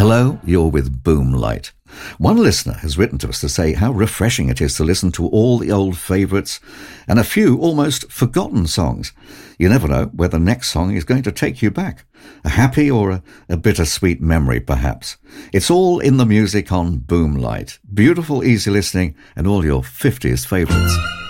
Hello, you're with Boomlight. One listener has written to us to say how refreshing it is to listen to all the old favourites and a few almost forgotten songs. You never know where the next song is going to take you back. A happy or a bittersweet memory, perhaps. It's all in the music on Boomlight. Beautiful, easy listening and all your 50s favourites.